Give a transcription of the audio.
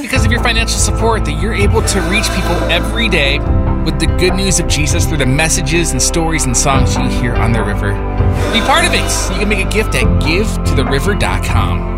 because of your financial support that you're able to reach people every day with the good news of Jesus through the messages and stories and songs you hear on The River. Be part of it. You can make a gift at givetotheriver.com.